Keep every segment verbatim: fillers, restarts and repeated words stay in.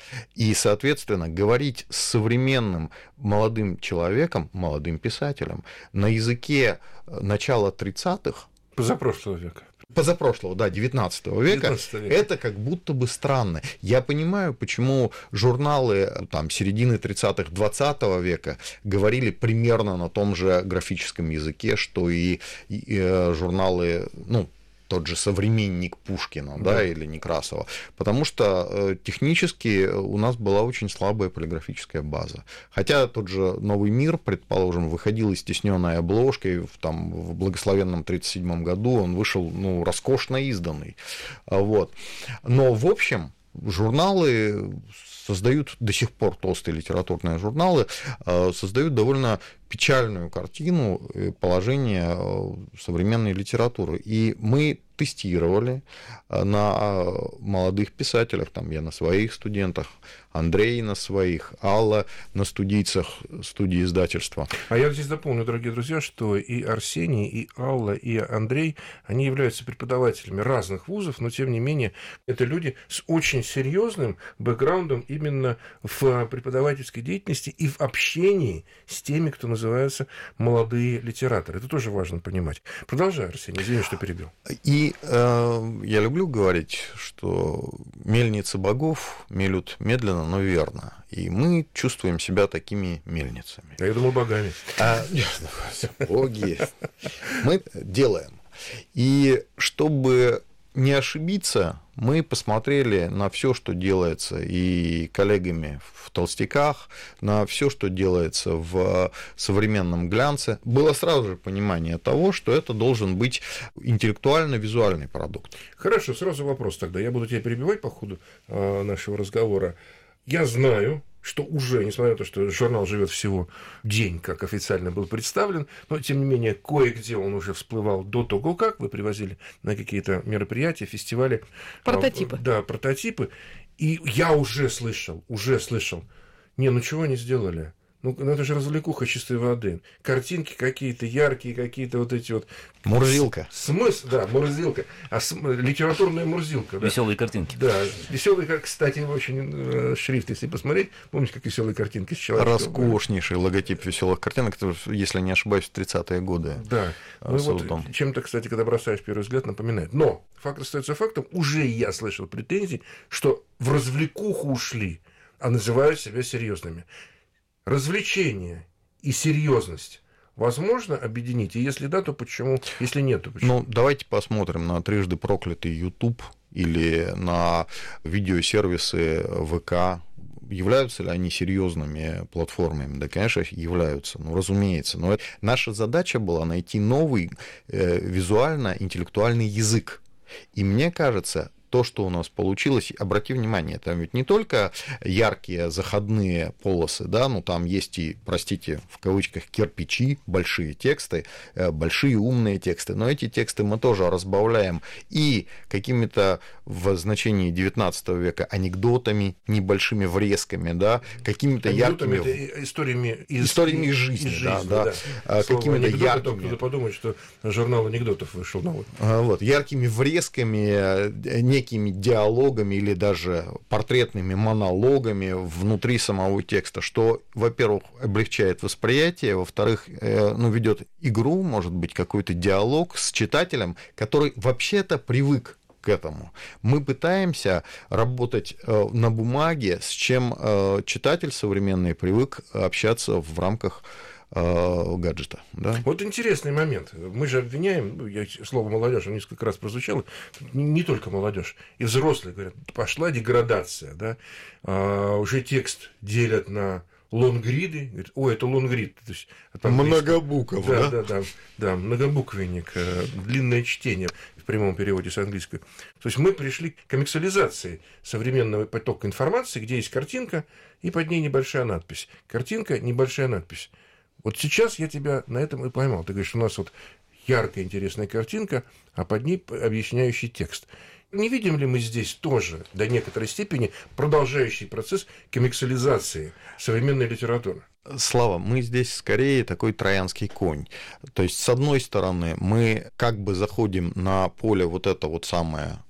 И, соответственно, говорить с современным молодым человеком, молодым писателем на языке начала тридцатых, позапрошлого века. Позапрошлого, да, девятнадцатого века, девятнадцатого века, это как будто бы странно. Я понимаю, почему журналы там, середины тридцатых, двадцатого века говорили примерно на том же графическом языке, что и, и э, журналы, ну, тот же «Современник» Пушкина, да, да, или Некрасова, потому что э, технически у нас была очень слабая полиграфическая база. Хотя тот же «Новый мир», предположим, выходил из стесненной обложкой, в, там, в благословенном тридцать седьмом году он вышел, ну, роскошно изданный. Вот. Но, в общем, журналы создают до сих пор, толстые литературные журналы, создают довольно печальную картину положения современной литературы. И мы тестировали на молодых писателях, там я на своих студентах, Андрей на своих, Алла на студийцах студии издательства. А я здесь дополню, дорогие друзья, что и Арсений, и Алла, и Андрей, они являются преподавателями разных вузов, но тем не менее это люди с очень серьезным бэкграундом именно в преподавательской деятельности и в общении с теми, кто называется молодые литераторы. Это тоже важно понимать. Продолжай, Арсений, извини, что перебил. И э, я люблю говорить, что мельницы богов мелют медленно, но верно. И мы чувствуем себя такими мельницами. А я думал, богами. А, боги. Мы делаем. И чтобы не ошибиться, мы посмотрели на все, что делается и коллегами в толстяках, на все, что делается в современном глянце. Было сразу же понимание того, что это должен быть интеллектуально-визуальный продукт. Хорошо, сразу вопрос тогда. Я буду тебя перебивать по ходу нашего разговора. Я знаю, что уже, несмотря на то, что журнал живет всего день, как официально был представлен, но, тем не менее, кое-где он уже всплывал до того, как вы привозили на какие-то мероприятия, фестивали. Прототипы. Да, прототипы. И я уже слышал, уже слышал, не, ну чего они сделали? Ну, это же развлекуха чистой воды. Картинки какие-то яркие, какие-то вот эти вот... Мурзилка. Смысл, да, мурзилка. А с... литературная мурзилка. Да. Веселые картинки. Да, веселые, кстати, очень э, шрифт, если посмотреть. Помните, как веселые картинки с человеком? Роскошнейший логотип веселых картинок, который, если не ошибаюсь, в тридцатые годы. Да. Ну, вот, чем-то, кстати, когда бросаешь первый взгляд, напоминает. Но факт остается фактом. Уже я слышал претензии, что в развлекуху ушли, а называют себя серьезными. Развлечение и серьезность возможно объединить? И если да, то почему? Если нет, то почему? Ну, давайте посмотрим на трижды проклятый YouTube или на видеосервисы ВК. Являются ли они серьезными платформами? Да, конечно, являются, ну, разумеется. Но наша задача была найти новый э, визуально-интеллектуальный язык. И мне кажется, то, что у нас получилось, обрати внимание, там ведь не только яркие заходные полосы, да, ну там есть и, простите, в кавычках, кирпичи, большие тексты, большие умные тексты, но эти тексты мы тоже разбавляем и какими-то в значении девятнадцатого века анекдотами, небольшими врезками, да, какими-то яркими... историями из, историями из жизни, из жизни, да, да, да. Какими-то яркими... Кто-то подумает, что журнал анекдотов вышел новый. Вот, яркими врезками, некими диалогами или даже портретными монологами внутри самого текста, что, во-первых, облегчает восприятие, во-вторых, ну, ведет игру, может быть, какой-то диалог с читателем, который вообще-то привык к этому. Мы пытаемся работать на бумаге, с чем читатель современный привык общаться в рамках гаджета. Да? Вот интересный момент. Мы же обвиняем, я, слово молодежь несколько раз прозвучало, не только молодежь, и взрослые говорят, пошла деградация, да? А, уже текст делят на лонгриды, говорят, ой, это лонгрид. То есть, многобукв, да? Да, да, да, да, многобуквенник, длинное чтение в прямом переводе с английского. То есть мы пришли к коммерциализации современного потока информации, где есть картинка, и под ней небольшая надпись. Картинка, небольшая надпись. Вот сейчас я тебя на этом и поймал. Ты говоришь, у нас вот яркая, интересная картинка, а под ней объясняющий текст. Не видим ли мы здесь тоже, до некоторой степени, продолжающий процесс коммерциализации современной литературы? Слава, мы здесь скорее такой троянский конь. То есть, с одной стороны, мы как бы заходим на поле вот это вот самое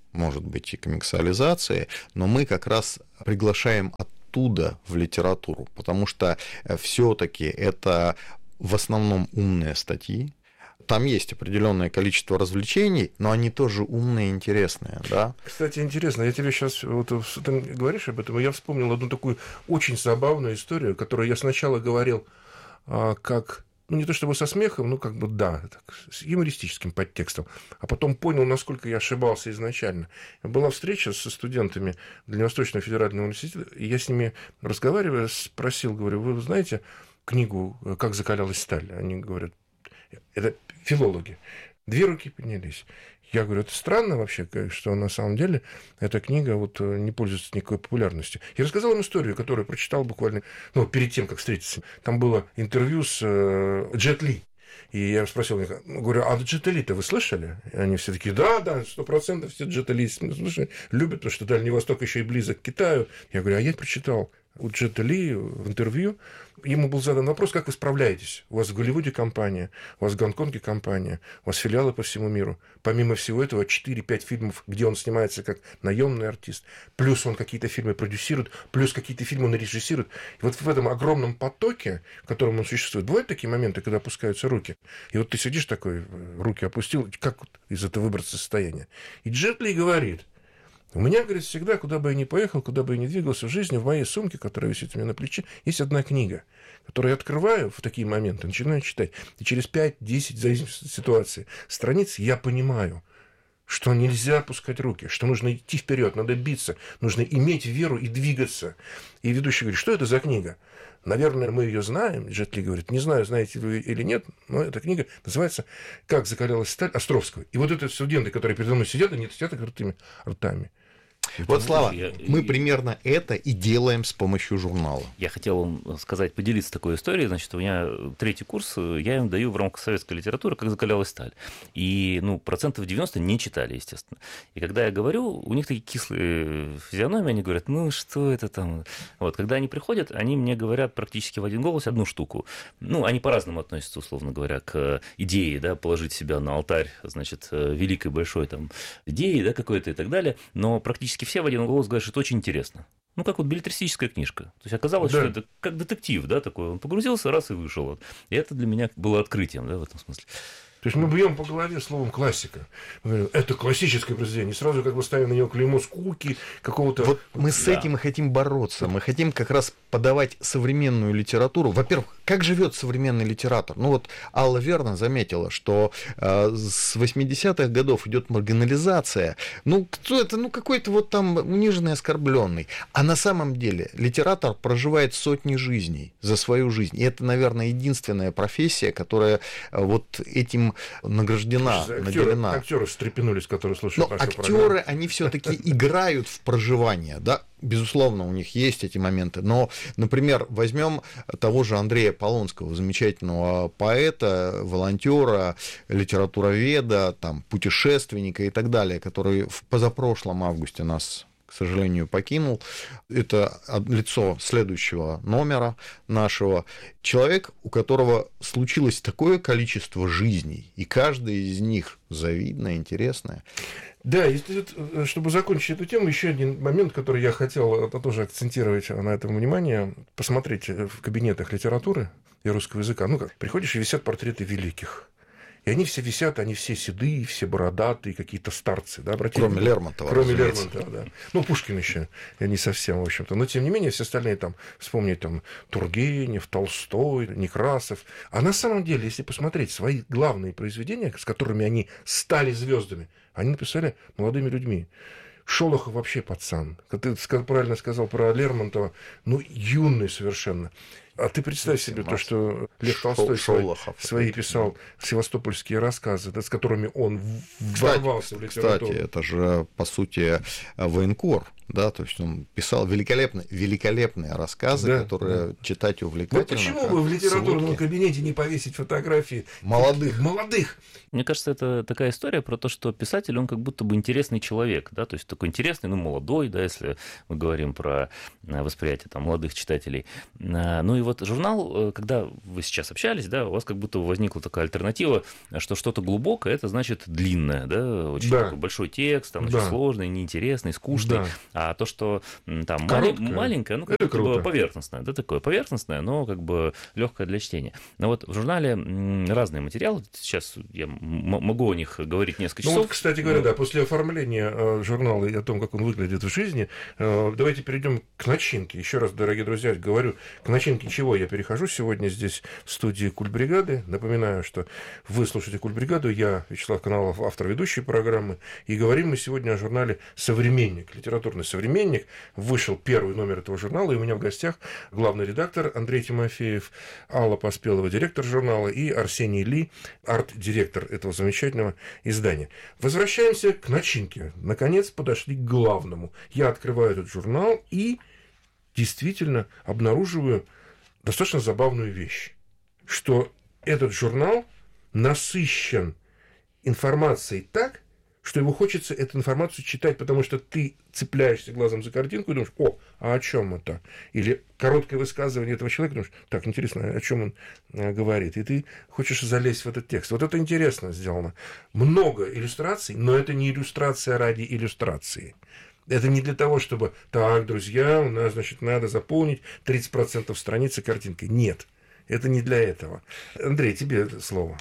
может быть, и коммерциализации, но мы как раз приглашаем оттуда в литературу, потому что все-таки это в основном умные статьи. Там есть определенное количество развлечений, но они тоже умные и интересные, да? Кстати, интересно, я тебе сейчас, вот ты говоришь об этом, и я вспомнил одну такую очень забавную историю, которую я сначала говорил а, как, ну, не то чтобы со смехом, ну, как бы, да, так, с юмористическим подтекстом, а потом понял, насколько я ошибался изначально. Была встреча со студентами Дальневосточного федерального университета, и я с ними, разговаривая, спросил, говорю, вы знаете книгу «Как закалялась сталь»? Они говорят, это филологи. Две руки поднялись. Я говорю, это странно вообще, что на самом деле эта книга вот не пользуется никакой популярностью. Я рассказал им историю, которую прочитал буквально, ну, перед тем, как встретиться. Там было интервью с э, Джет Ли. И я спросил, говорю, а Джет Ли-то вы слышали? И они все такие, да, да, сто процентов все Джет Ли слушали, любят, потому что Дальний Восток еще и близок к Китаю. Я говорю, а я прочитал у Джета Ли в интервью, ему был задан вопрос, как вы справляетесь? У вас в Голливуде компания, у вас в Гонконге компания, у вас филиалы по всему миру. Помимо всего этого, четыре-пять фильмов, где он снимается как наемный артист, плюс он какие-то фильмы продюсирует, плюс какие-то фильмы он режиссирует. И вот в этом огромном потоке, в котором он существует, бывают такие моменты, когда опускаются руки. И вот ты сидишь такой, руки опустил, как вот из этого выбраться состояния? И Джет Ли говорит, у меня, говорит, всегда, куда бы я ни поехал, куда бы я ни двигался в жизни, в моей сумке, которая висит у меня на плече, есть одна книга, которую я открываю в такие моменты, начинаю читать. И через пять-десять, в зависимости от ситуации, страниц я понимаю, что нельзя опускать руки, что нужно идти вперед, надо биться, нужно иметь веру и двигаться. И ведущий говорит, что это за книга? Наверное, мы ее знаем. Джет Ли говорит, не знаю, знаете вы или нет, но эта книга называется «Как закалялась сталь» Островского. И вот эти студенты, которые передо мной сидят, они сидят открытыми ртами. Вот, Слава, мы примерно это и делаем с помощью журнала. Я хотел вам сказать, поделиться такой историей. Значит, у меня третий курс, я им даю в рамках советской литературы «Как закалялась сталь». И, ну, процентов девяносто не читали, естественно. И когда я говорю, у них такие кислые физиономии, они говорят, ну, что это там? Вот, когда они приходят, они мне говорят практически в один голос одну штуку. Ну, они по-разному относятся, условно говоря, к идее, да, положить себя на алтарь, значит, великой большой там идеи, да, какой-то и так далее. Но практически все в один голос говорят, что это очень интересно. Ну, как вот беллетристическая книжка. То есть оказалось, да, что это как детектив, да, такой. Он погрузился, раз и вышел. И это для меня было открытием, да, в этом смысле. То есть мы бьем по голове словом классика. Мы говорим, это классическое произведение. Сразу как бы ставим на него клеймо скуки, какого-то... Вот мы с да. этим и хотим бороться. Мы хотим как раз подавать современную литературу. Во-первых, как живет современный литератор? Ну вот Алла верно заметила, что э, с восьмидесятых годов идет маргинализация. Ну, кто это? Ну, какой-то вот там униженный, оскорбленный. А на самом деле литератор проживает сотни жизней за свою жизнь. И это, наверное, единственная профессия, которая э, вот этим награждена, актеры, наделена. Актеры встрепенулись, которые слушают Но нашу актеры, программу. Они все-таки играют в проживание, да, безусловно, у них есть эти моменты. Но, например, возьмем того же Андрея Полонского, замечательного поэта, волонтера, литературоведа, там, путешественника и так далее, который в позапрошлом августе нас, к сожалению, покинул. Это лицо следующего номера нашего. Человек, у которого случилось такое количество жизней, и каждая из них завидная, интересная. Да, если, чтобы закончить эту тему, еще один момент, который я хотел тоже акцентировать на этом внимание, посмотреть в кабинетах литературы и русского языка. Ну как, приходишь, и висят портреты великих. И они все висят, они все седые, все бородатые, какие-то старцы. Да, кроме Лермонтова. Кроме Лермонтова, да. Ну, Пушкин еще, не совсем, в общем-то. Но, тем не менее, все остальные там, вспомнить там Тургенев, Толстой, Некрасов. А на самом деле, если посмотреть свои главные произведения, с которыми они стали звездами, они написали молодыми людьми. Шолохов вообще пацан. Как ты правильно сказал про Лермонтова, ну, юный совершенно. А ты представь себе то, что Лев Толстой свои, свои писал севастопольские рассказы, да, с которыми он ворвался в литературу. Кстати, это же, по сути, военкор. Да, то есть он писал великолепные, великолепные рассказы, да, которые да. читать увлекательно. Вот почему бы в литературном сводки. Кабинете не повесить фотографии молодых? молодых? Мне кажется, это такая история про то, что писатель, он как будто бы интересный человек, да, то есть такой интересный, ну, молодой, да, если мы говорим про восприятие там молодых читателей. Ну и вот журнал, когда вы сейчас общались, да, у вас как будто возникла такая альтернатива, что что-то глубокое, это значит длинное, да, очень да. такой большой текст, там, да. очень сложный, неинтересный, скучный, да. а то, что там малень, маленькое, ну, как бы поверхностное, да, такое поверхностное, но как бы легкое для чтения. Но вот в журнале разные материалы, сейчас я могу о них говорить несколько часов. Ну вот, кстати говоря, но... да, после оформления журнала и о том, как он выглядит в жизни, давайте перейдем к начинке. Еще раз, дорогие друзья, говорю, к начинке чего я перехожу сегодня здесь в студии Культбригады. Напоминаю, что вы слушаете Культбригаду, я Вячеслав Коновалов, автор ведущей программы, и говорим мы сегодня о журнале «Современник», литературный современник. Вышел первый номер этого журнала, и у меня в гостях главный редактор Андрей Тимофеев, Алла Поспелова, директор журнала, и Арсений Ли, арт-директор этого замечательного издания. Возвращаемся к начинке. Наконец подошли к главному. Я открываю этот журнал и действительно обнаруживаю достаточно забавную вещь, что этот журнал насыщен информацией так, что его хочется эту информацию читать, потому что ты цепляешься глазом за картинку и думаешь, о, а о чем это? Или короткое высказывание этого человека, думаешь, так, интересно, о чем он говорит? И ты хочешь залезть в этот текст. Вот это интересно сделано. Много иллюстраций, но это не иллюстрация ради иллюстрации. Это не для того, чтобы, так, друзья, у нас, значит, надо заполнить тридцать процентов страницы картинкой. Нет, это не для этого. Андрей, тебе слово.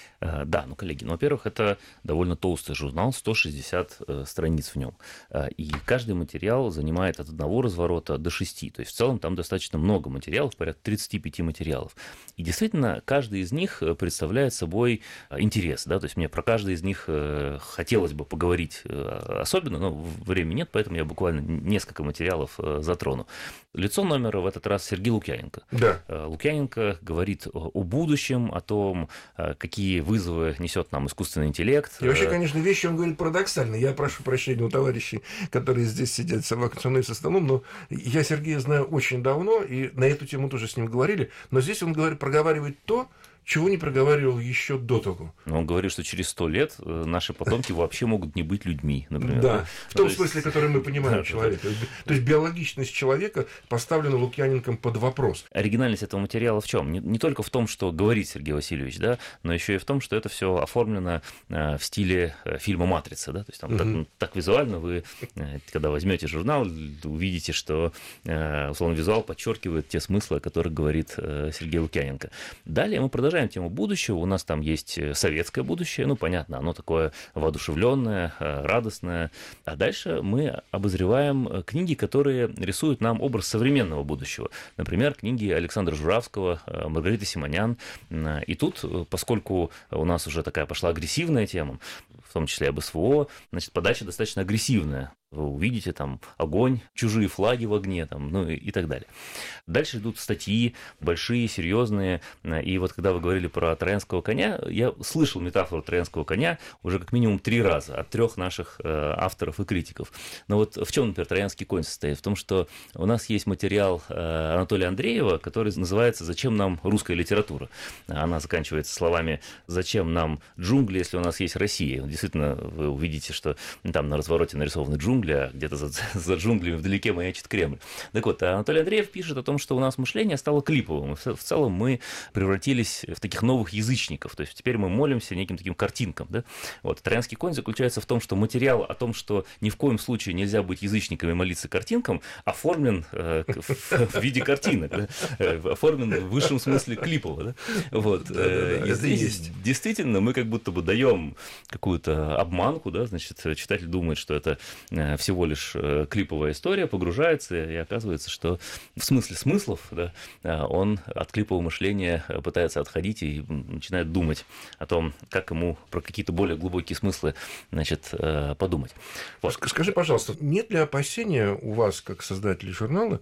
Да, ну, коллеги, ну, во-первых, это довольно толстый журнал, сто шестьдесят э, страниц в нем. И каждый материал занимает от одного разворота до шести. То есть в целом там достаточно много материалов, порядка тридцать пять материалов. И действительно, каждый из них представляет собой интерес. Да? То есть мне про каждый из них хотелось бы поговорить особенно, но времени нет, поэтому я буквально несколько материалов затрону. Лицо номера в этот раз Сергей Лукьяненко. Да. Лукьяненко говорит о будущем, о том, какие вызовы несет нам искусственный интеллект. И вообще, конечно, вещи он говорит парадоксальные. Я прошу прощения у товарищей, которые здесь сидят со мной со столом, но я Сергея знаю очень давно, и на эту тему тоже с ним говорили, но здесь он говорит, проговаривает то, чего не проговаривал еще до того. Но он говорит, что через сто лет наши потомки вообще могут не быть людьми, например. Да, в том смысле, который мы понимаем человека. То есть биологичность человека поставлена Лукьяненком под вопрос. Оригинальность этого материала в чем? Не, не только в том, что говорит Сергей Васильевич, да, но еще и в том, что это все оформлено в стиле фильма «Матрица». Да? То есть там mm-hmm. так, так визуально вы, когда возьмете журнал, увидите, что условно визуал подчеркивает те смыслы, о которых говорит Сергей Лукьяненко. Далее мы продолжаем тему будущего. У нас там есть советское будущее. Ну, понятно, оно такое воодушевленное, радостное. А дальше мы обозреваем книги, которые рисуют нам образ современного будущего. Например, книги Александра Журавского, Маргариты Симонян. И тут, поскольку у нас уже такая пошла агрессивная тема, в том числе об СВО, значит, подача достаточно агрессивная. Вы увидите там огонь, чужие флаги в огне, там, ну и, и так далее. Дальше идут статьи большие, серьезные. И вот когда вы говорили про троянского коня, я слышал метафору троянского коня уже как минимум три раза от трех наших э, авторов и критиков. Но вот в чем, например, троянский конь состоит? В том, что у нас есть материал э, Анатолия Андреева, который называется «Зачем нам русская литература?». Она заканчивается словами «Зачем нам джунгли, если у нас есть Россия?». Действительно, вы увидите, что там на развороте нарисованы джунгли, а где-то за, за джунглями вдалеке маячит Кремль. Так вот, Анатолий Андреев пишет о том, что у нас мышление стало клиповым. В целом мы превратились в таких новых язычников. То есть теперь мы молимся неким таким картинкам. Да? Вот. Троянский конь заключается в том, что материал о том, что ни в коем случае нельзя быть язычником и молиться картинкам, оформлен э, в, в виде картинок. Да? Оформлен в высшем смысле клипово. Да? Вот. Да, да, да, и здесь есть. Действительно мы как будто бы даем какую-то обманку. Да? Значит, читатель думает, что это всего лишь клиповая история, погружается, и оказывается, что в смысле смыслов, да, он от клипового мышления пытается отходить и начинает думать о том, как ему про какие-то более глубокие смыслы, значит, подумать. Вот. Скажи, пожалуйста, нет ли опасения у вас, как создателей журнала,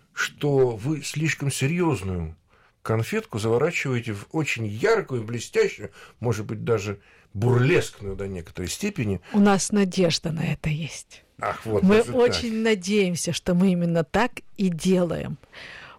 что вы слишком серьезную конфетку заворачиваете в очень яркую, блестящую, может быть, даже бурлескную до некоторой степени? У нас надежда на это есть. Ах, вот, мы очень так. надеемся, что мы именно так и делаем.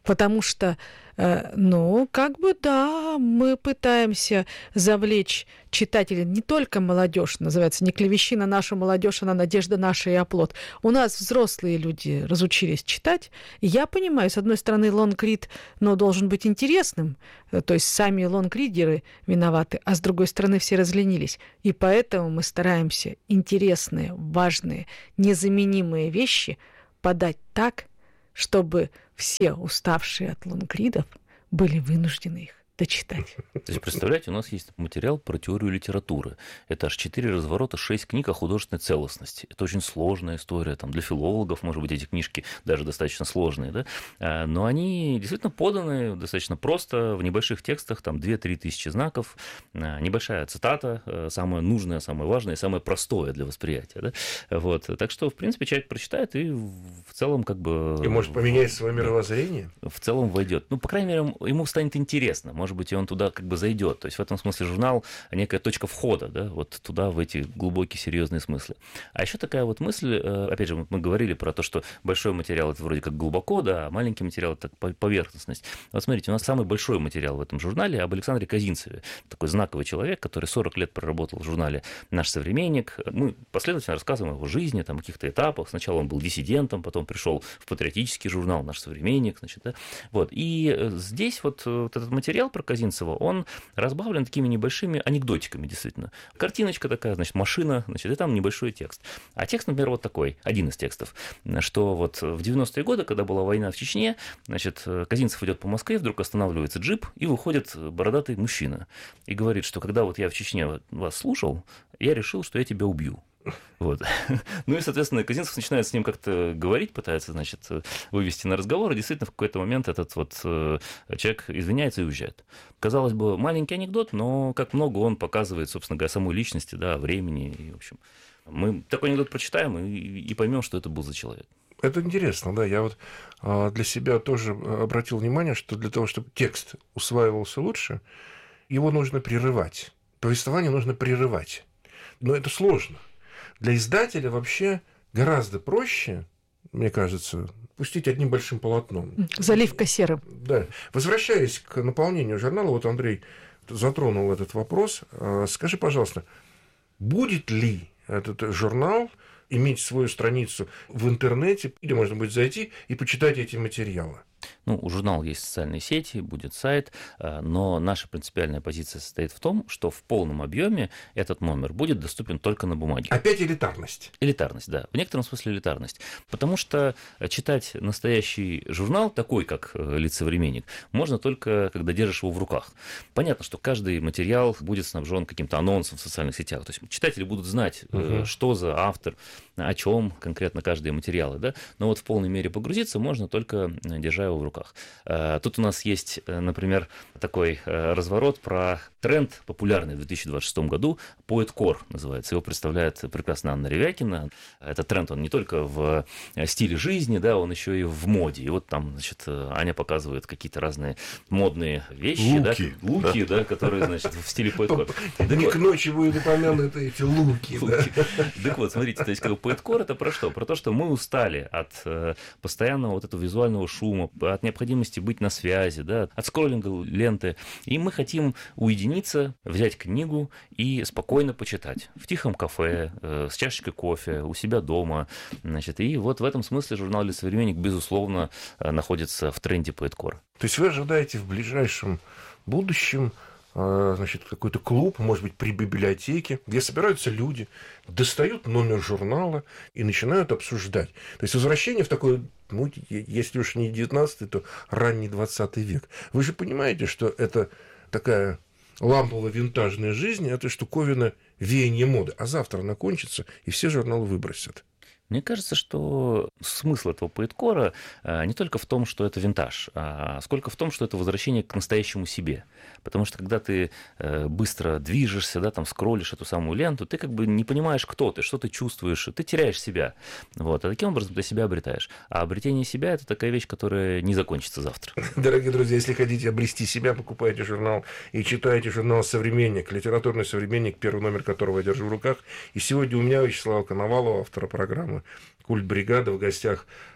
Потому что, э, ну, как бы да, мы пытаемся завлечь читателей, не только молодежь, называется, не клевещи на нашу молодежь, она надежда наша и оплот. У нас взрослые люди разучились читать, и я понимаю, с одной стороны, лонгрид, но должен быть интересным, то есть сами лонгридеры виноваты, а с другой стороны, все разленились. И поэтому мы стараемся интересные, важные, незаменимые вещи подать так, чтобы все уставшие от лонгридов были вынуждены их дочитать. То есть, представляете, у нас есть материал про теорию литературы. Это аж четыре разворота, шесть книг о художественной целостности. Это очень сложная история. Там, для филологов, может быть, эти книжки даже достаточно сложные. Да? Но они действительно поданы достаточно просто, в небольших текстах, там две-три тысячи знаков, небольшая цитата, самое нужное, самое важное, самое простое для восприятия. Да? Вот. Так что, в принципе, человек прочитает и в целом как бы... И может поменять свое мировоззрение? В целом войдет. Ну, по крайней мере, ему станет интересно. Может быть, и он туда как бы зайдет. То есть в этом смысле журнал некая точка входа, да, вот туда, в эти глубокие, серьезные смыслы. А еще такая вот мысль, опять же, мы говорили про то, что большой материал это вроде как глубоко, да, а маленький материал это поверхностность. Вот смотрите, у нас самый большой материал в этом журнале об Александре Козинцеве. Такой знаковый человек, который сорок лет проработал в журнале «Наш современник». Мы последовательно рассказываем о его жизни, там, о каких-то этапах. Сначала он был диссидентом, потом пришел в патриотический журнал «Наш современник». Значит, да. Вот. И здесь вот, вот этот материал про Козинцева, он разбавлен такими небольшими анекдотиками, действительно. Картиночка такая, значит, машина, значит, и там небольшой текст. А текст, например, вот такой, один из текстов, что вот в девяностые годы, когда была война в Чечне, значит, Козинцев идет по Москве, вдруг останавливается джип, и выходит бородатый мужчина и говорит, что когда вот я в Чечне вас слушал, я решил, что я тебя убью. Вот. Ну и, соответственно, Козинцев начинает с ним как-то говорить, пытается, значит, вывести на разговор, и действительно в какой-то момент этот вот человек извиняется и уезжает. Казалось бы, маленький анекдот, но как много он показывает, собственно говоря, самой личности, да, времени, и, в общем, мы такой анекдот прочитаем и, и поймем, что это был за человек. Это интересно, да. Я вот для себя тоже обратил внимание, что для того, чтобы текст усваивался лучше, его нужно прерывать. Повествование нужно прерывать. Но это сложно. Для издателя вообще гораздо проще, мне кажется, пустить одним большим полотном. Заливка серым. Да. Возвращаясь к наполнению журнала, вот Андрей затронул этот вопрос. Скажи, пожалуйста, будет ли этот журнал иметь свою страницу в интернете, или можно будет зайти и почитать эти материалы? Ну, у журнала есть социальные сети, будет сайт, но наша принципиальная позиция состоит в том, что в полном объеме этот номер будет доступен только на бумаге. Опять элитарность. Элитарность, да. В некотором смысле элитарность. Потому что читать настоящий журнал, такой как «Лицевременник», можно только, когда держишь его в руках. Понятно, что каждый материал будет снабжен каким-то анонсом в социальных сетях. То есть читатели будут знать, угу. что за автор, о чем конкретно каждые материалы. Да? Но вот в полной мере погрузиться можно только, держа его в руках. Тут у нас есть, например, такой разворот про тренд, популярный в две тысячи двадцать шестом году, поэткор называется. Его представляет прекрасно Анна Ревякина. Этот тренд, он не только в стиле жизни, да, он еще и в моде. И вот там, значит, Аня показывает какие-то разные модные вещи, луки, да, луки, да, которые, значит, в стиле поэткор. Не к ночи будут упомянуты эти луки. Так вот, смотрите, то есть поэткор это про что? Про то, что мы устали от постоянного вот этого визуального шума, от необходимости быть на связи, да, от скроллинга ленты. И мы хотим уединиться, взять книгу и спокойно почитать. В тихом кафе, э, с чашечкой кофе, у себя дома. Значит, и вот в этом смысле журнал «Лицевременник», безусловно, находится в тренде поэткора. То есть вы ожидаете в ближайшем будущем, значит, какой-то клуб, может быть, при библиотеке, где собираются люди, достают номер журнала и начинают обсуждать. То есть возвращение в такой, ну, если уж не девятнадцатый, то ранний двадцатый век. Вы же понимаете, что это такая лампово-винтажная жизнь, это штуковина веяния моды. А завтра она кончится, и все журналы выбросят. Мне кажется, что смысл этого поэткора не только в том, что это винтаж, а сколько в том, что это возвращение к настоящему себе. Потому что когда ты быстро движешься, да, там скроллишь эту самую ленту, ты как бы не понимаешь, кто ты, что ты чувствуешь, ты теряешь себя. Вот. А таким образом ты себя обретаешь. А обретение себя – это такая вещь, которая не закончится завтра. Дорогие друзья, если хотите обрести себя, покупайте журнал и читайте журнал «Современник», литературный современник, первый номер которого я держу в руках. И сегодня у меня Вячеслава Коновалова, автора программы «Культ бригады», в гостях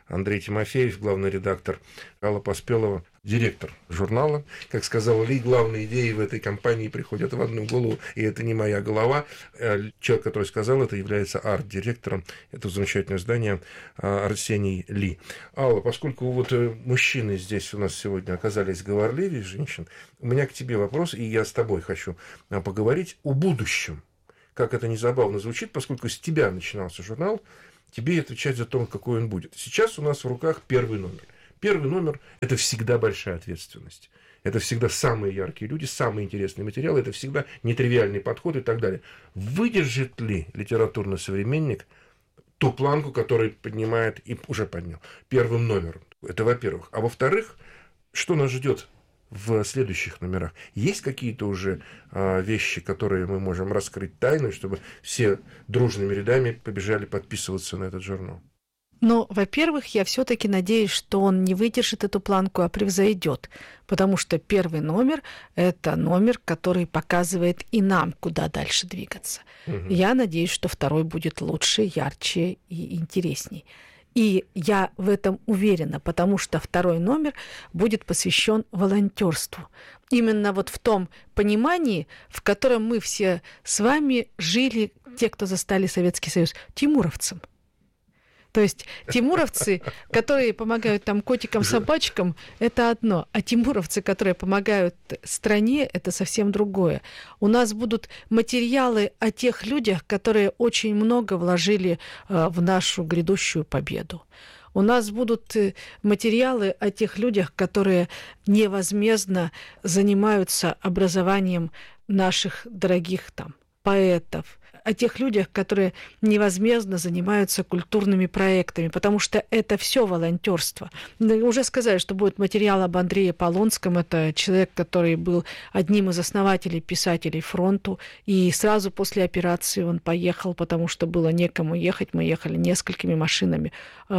Андрей Тимофеев, главный редактор, Алла Поспелова, директор журнала. Как сказал Ли, главные идеи в этой компании приходят в одну голову, и это не моя голова. Человек, который сказал это, является арт-директором этого замечательного издания Арсений Ли. Алла, поскольку вот мужчины здесь у нас сегодня оказались говорливее женщин, у меня к тебе вопрос, и я с тобой хочу поговорить о будущем. Как это не забавно звучит, поскольку с тебя начинался журнал, тебе отвечать за то, какой он будет. Сейчас у нас в руках первый номер. Первый номер – это всегда большая ответственность. Это всегда самые яркие люди, самые интересные материалы, это всегда нетривиальный подход и так далее. Выдержит ли литературный современник ту планку, которую поднимает и уже поднял первым номером? Это во-первых. А во-вторых, что нас ждет в следующих номерах? Есть какие-то уже а, вещи, которые мы можем раскрыть тайну, чтобы все дружными рядами побежали подписываться на этот журнал? Но, во-первых, я все-таки надеюсь, что он не выдержит эту планку, а превзойдет, потому что первый номер – это номер, который показывает и нам, куда дальше двигаться. Угу. Я надеюсь, что второй будет лучше, ярче и интересней. И я в этом уверена, потому что второй номер будет посвящен волонтерству. Именно вот в том понимании, в котором мы все с вами жили, те, кто застали Советский Союз, тимуровцам. То есть тимуровцы, которые помогают там котикам, собачкам, это одно. А тимуровцы, которые помогают стране, это совсем другое. У нас будут материалы о тех людях, которые очень много вложили в нашу грядущую победу. У нас будут материалы о тех людях, которые невозмездно занимаются образованием наших дорогих там поэтов, о тех людях, которые невозмездно занимаются культурными проектами, потому что это все волонтерство. Уже сказали, что будет материал об Андрее Полонском. Это человек, который был одним из основателей писателей фронту, и сразу после операции он поехал, потому что было некому ехать. Мы ехали несколькими машинами,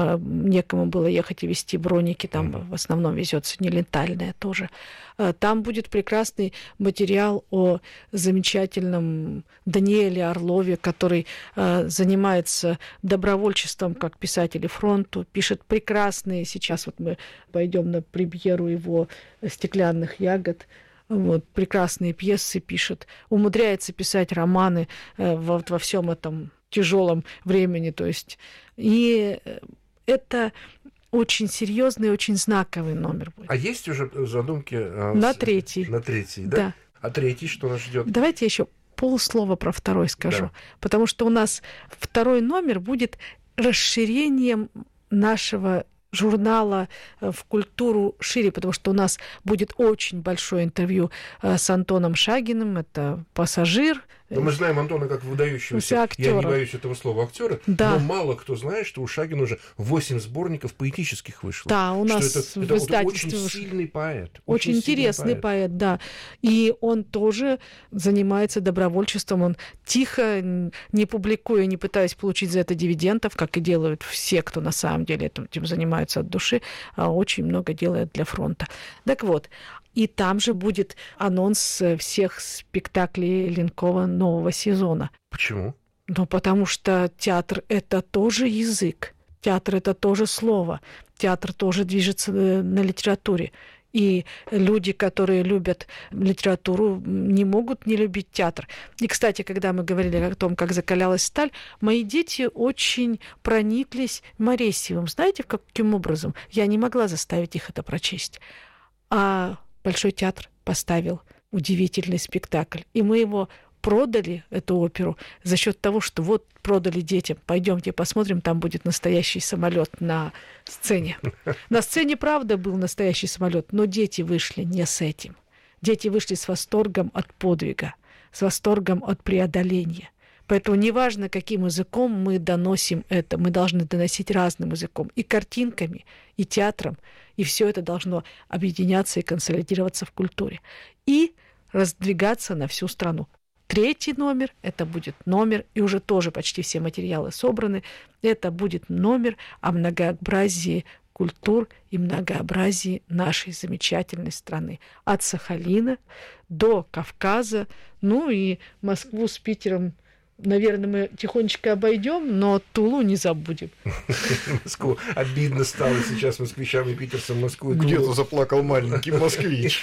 некому было ехать и везти броники, там в основном везется нелетальное тоже. Там будет прекрасный материал о замечательном Даниэле Орлове, который э, занимается добровольчеством как писатель фронту, пишет прекрасные, сейчас вот мы пойдем на премьеру его «Стеклянных ягод», вот, прекрасные пьесы пишет, умудряется писать романы э, во, во всем этом тяжелом времени, то есть, и это очень серьезный, очень знаковый номер будет. А есть уже задумки? На с... третий. На третий, да? Да. А третий что нас ждет? Давайте еще полслова про второй скажу. Да. Потому что у нас второй номер будет расширением нашего журнала в культуру шире, потому что у нас будет очень большое интервью с Антоном Шагиным, это «Пассажир». Но мы знаем Антона как выдающегося, актера. Я не боюсь этого слова, актера, да. Но мало кто знает, что у Шагина уже восемь сборников поэтических вышло. Да, у нас что это, в это издательстве очень сильный поэт. Очень, очень интересный поэт. поэт, да. И он тоже занимается добровольчеством, он тихо, не публикуя, не пытаясь получить за это дивидендов, как и делают все, кто на самом деле этим занимаются от души, очень много делает для фронта. Так вот, и там же будет анонс всех спектаклей Ленкова нового сезона. Почему? Ну, потому что театр – это тоже язык, театр – это тоже слово, театр тоже движется на литературе. И люди, которые любят литературу, не могут не любить театр. И, кстати, когда мы говорили о том, как закалялась сталь, мои дети очень прониклись Моресьевым. Знаете, каким образом? Я не могла заставить их это прочесть. А Большой театр поставил удивительный спектакль. И мы его продали, эту оперу, за счет того, что вот продали детям. Пойдемте посмотрим, там будет настоящий самолет на сцене. На сцене, правда, был настоящий самолет, но дети вышли не с этим. Дети вышли с восторгом от подвига, с восторгом от преодоления. Поэтому неважно, каким языком мы доносим это, мы должны доносить разным языком, и картинками, и театром, и все это должно объединяться и консолидироваться в культуре. И раздвигаться на всю страну. Третий номер, это будет номер, и уже тоже почти все материалы собраны, это будет номер о многообразии культур и многообразии нашей замечательной страны. От Сахалина до Кавказа, ну и Москву с Питером наверное, мы тихонечко обойдем, но Тулу не забудем. Москву. Обидно стало сейчас москвичам и питерцам Москву. Где-то заплакал маленький москвич.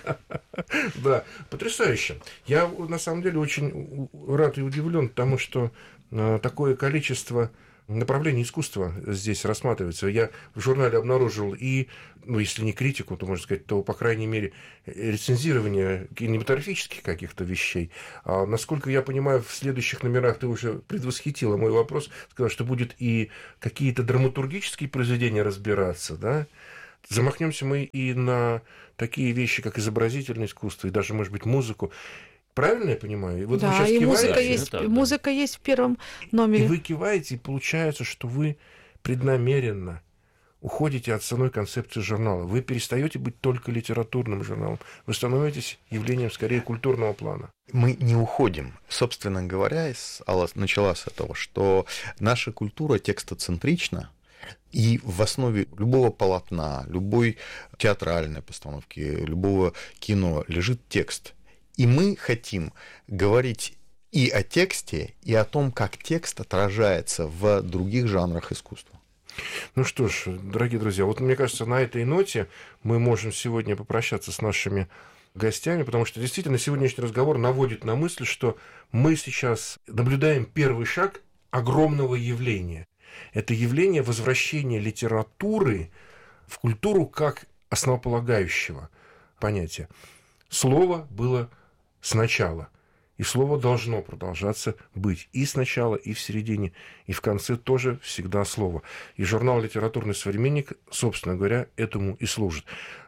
Да, потрясающе. Я, на самом деле, очень рад и удивлен тому, что такое количество направлений искусства здесь рассматривается. Я в журнале обнаружил и, ну, если не критику, то, можно сказать, то, по крайней мере, рецензирование кинематографических каких-то вещей. А, насколько я понимаю, в следующих номерах ты уже предвосхитила мой вопрос, сказала, что будет и какие-то драматургические произведения разбираться, да? Замахнемся мы и на такие вещи, как изобразительное искусство, и даже, может быть, музыку. Правильно я понимаю? Вот да, и музыка есть, так, да. музыка есть в первом номере. И вы киваете, и получается, что вы преднамеренно уходите от самой концепции журнала. Вы перестаете быть только литературным журналом. Вы становитесь явлением скорее культурного плана. Мы не уходим. Собственно говоря, Алла начала с этого, что наша культура текстоцентрична, и в основе любого полотна, любой театральной постановки, любого кино лежит текст. И мы хотим говорить и о тексте, и о том, как текст отражается в других жанрах искусства. Ну что ж, дорогие друзья, вот мне кажется, на этой ноте мы можем сегодня попрощаться с нашими гостями, потому что действительно сегодняшний разговор наводит на мысль, что мы сейчас наблюдаем первый шаг огромного явления. Это явление возвращения литературы в культуру как основополагающего понятия. Слово было сначала, и слово должно продолжаться быть и сначала, и в середине, и в конце тоже всегда слово. И журнал «Литературный современник», собственно говоря, этому и служит.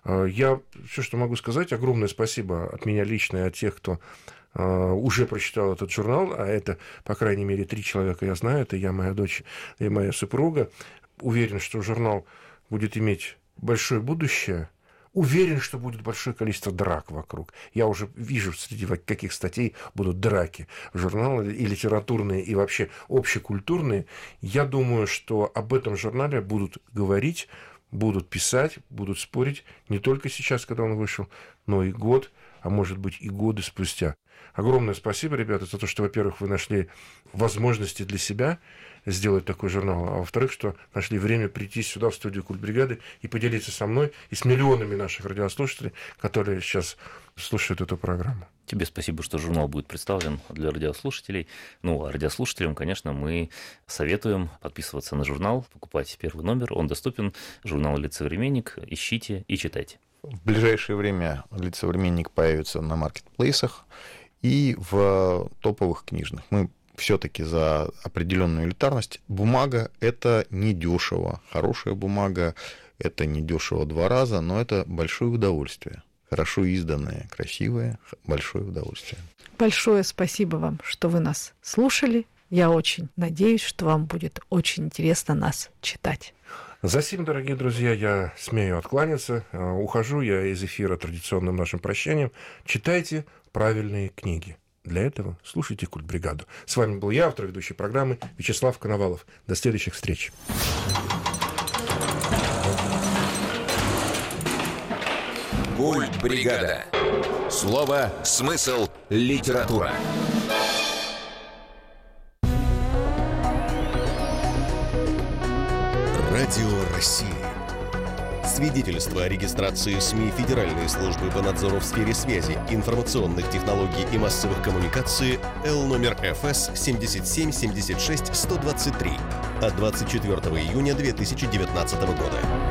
Я все, что могу сказать, огромное спасибо от меня лично и от тех, кто уже прочитал этот журнал, а это, по крайней мере, три человека я знаю, это я, моя дочь и моя супруга. Уверен, что журнал будет иметь большое будущее. Уверен, что будет большое количество драк вокруг. Я уже вижу, среди каких статей будут драки. Журналы и литературные, и вообще общекультурные. Я думаю, что об этом журнале будут говорить, будут писать, будут спорить не только сейчас, когда он вышел, но и год, а может быть и годы спустя. Огромное спасибо, ребята, за то, что, во-первых, вы нашли возможности для себя сделать такой журнал, а во-вторых, что нашли время прийти сюда, в студию Культбригады, и поделиться со мной и с миллионами наших радиослушателей, которые сейчас слушают эту программу. Тебе спасибо, что журнал будет представлен для радиослушателей. Ну, а радиослушателям, конечно, мы советуем подписываться на журнал, покупать первый номер. Он доступен. Журнал «Литсовременник». Ищите и читайте. В ближайшее время «Литсовременник» появится на маркетплейсах и в топовых книжных. Мы все-таки за определенную элитарность. Бумага – это недешево. Хорошая бумага – это недешево два раза, но это большое удовольствие. Хорошо изданное, красивое, большое удовольствие. Большое спасибо вам, что вы нас слушали. Я очень надеюсь, что вам будет очень интересно нас читать. За сим, дорогие друзья, я смею откланяться. Ухожу я из эфира традиционным нашим прощанием. Читайте правильные книги. Для этого слушайте «Культбригаду». С вами был я, автор ведущей программы Вячеслав Коновалов. До следующих встреч. Культбригада. Слово, смысл, литература. Радио России. Свидетельство о регистрации СМИ Федеральной службы по надзору в сфере связи, информационных технологий и массовых коммуникаций Л номер Ф С семьдесят семь семьдесят шесть сто двадцать три от двадцать четвёртого июня две тысячи девятнадцатого года.